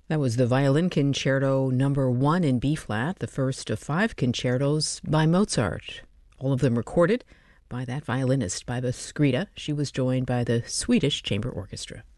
That was the Violin Concerto Number 1 in B-flat, the first of 5 concertos by Mozart, all of them recorded by that violinist, Baiba Skrida. She was joined by the Swedish Chamber Orchestra.